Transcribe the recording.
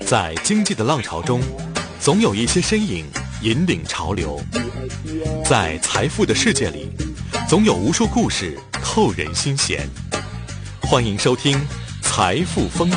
在经济的浪潮中，总有一些身影引领潮流；在财富的世界里，总有无数故事扣人心弦。欢迎收听《财富风